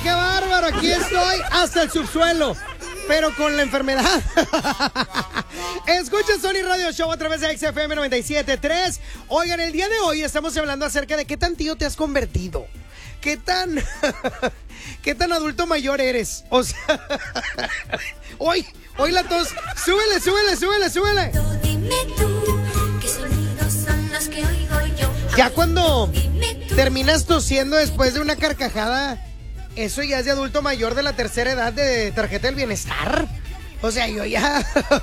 qué bárbaro! Aquí estoy hasta el subsuelo, pero con la enfermedad. Escucha Sony Radio Show a través de XFM 97.3. Oigan, el día de hoy estamos hablando acerca de qué tan tío te has convertido. ¿Qué tan adulto mayor eres? O sea, hoy la tos. Súbele. Dime tú, ¿qué sonidos son los que oigo yo? Ya cuando terminas tosiendo después de una carcajada, eso ya es de adulto mayor de la tercera edad de tarjeta del bienestar. O sea, yo ya...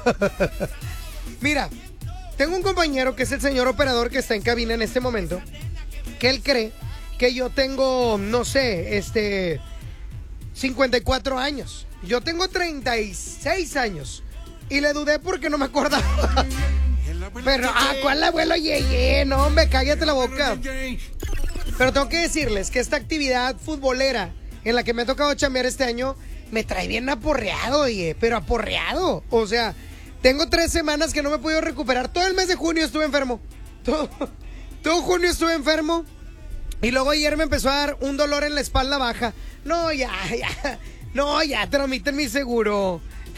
Mira, tengo un compañero que es el señor operador que está en cabina en este momento, que él cree que yo tengo, no sé, 54 años. Yo tengo 36 años. Y le dudé porque no me acordaba. Pero, ¿cuál abuelo Yeye? No, hombre, cállate la boca. Pero tengo que decirles que esta actividad futbolera en la que me ha tocado chambear este año me trae bien aporreado, oye, pero aporreado. O sea, tengo 3 semanas que no me he podido recuperar. Todo el mes de junio estuve enfermo. Todo junio estuve enfermo. Y luego ayer me empezó a dar un dolor en la espalda baja. No, ya. No, ya, tramiten mi seguro.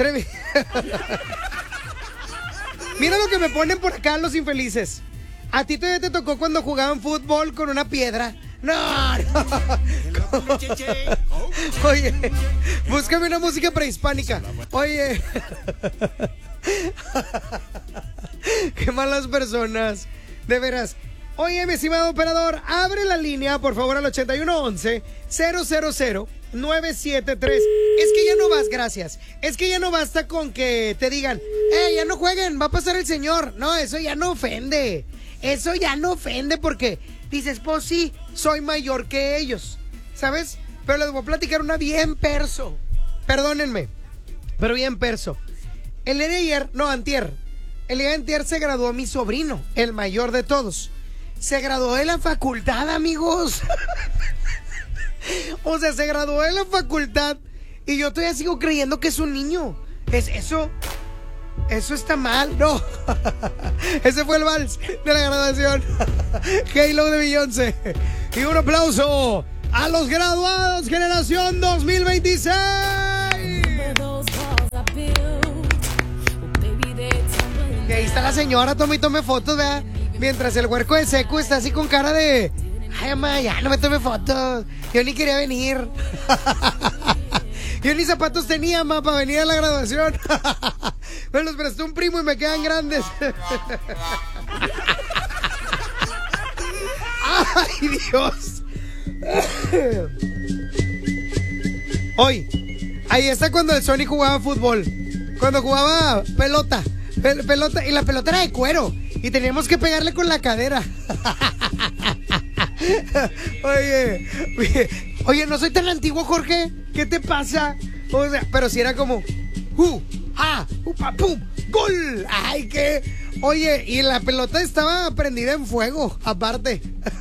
Mira lo que me ponen por acá los infelices. ¿A ti todavía te tocó cuando jugaban fútbol con una piedra? No. Oye, búscame una música prehispánica. Oye. Qué malas personas. De veras. Oye, mi estimado operador, abre la línea, por favor, al 8111-000-973. Es que ya no vas, gracias. Es que ya no basta con que te digan, ya no jueguen, va a pasar el señor. No, eso ya no ofende. Eso ya no ofende porque dices, pues sí, soy mayor que ellos, ¿sabes? Pero les voy a platicar una bien perso. Perdónenme, pero bien perso. El día de ayer, no, antier. El día de antier se graduó mi sobrino, el mayor de todos. Se graduó de la facultad, amigos. O sea, se graduó de la facultad y yo todavía sigo creyendo que es un niño. Eso está mal, no. Ese fue el vals de la graduación. Halo de Beyoncé. Y un aplauso a los graduados generación 2026. Y ahí está la señora, tome fotos, vea. Mientras el huerco de seco está así con cara de... Ay, mamá, ya no me tome fotos. Yo ni quería venir. Yo ni zapatos tenía, mamá, para venir a la graduación. Me los prestó un primo y me quedan grandes. Ay, Dios. Hoy, ahí está cuando el Sony jugaba fútbol. Cuando jugaba pelota. Y la pelota era de cuero. Y teníamos que pegarle con la cadera. Oye, no soy tan antiguo, Jorge. ¿Qué te pasa? O sea, pero si era como pum, gol. Ay, qué. Oye, y la pelota estaba prendida en fuego, aparte.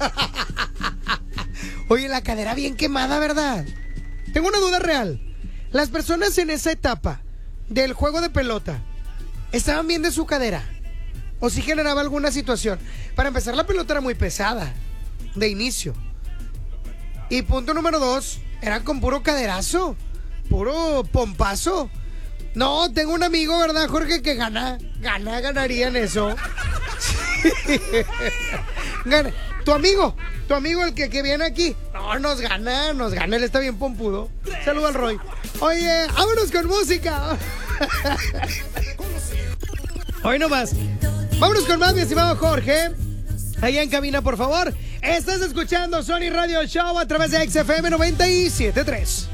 Oye, la cadera bien quemada, ¿verdad? Tengo una duda real. Las personas en esa etapa del juego de pelota, ¿estaban bien de su cadera? ¿O si generaba alguna situación? Para empezar, la pelota era muy pesada de inicio. Y punto número 2, era con puro caderazo, puro pompazo. No, tengo un amigo, ¿verdad, Jorge? Que ganaría en eso. Sí. Tu amigo, el que viene aquí. No, nos gana, él está bien pompudo. Saludos al Roy. Oye, vámonos con música. Hoy nomás. Vámonos con más, mi estimado Jorge. Allá en cabina, por favor. Estás escuchando Sony Radio Show a través de XFM 97.3.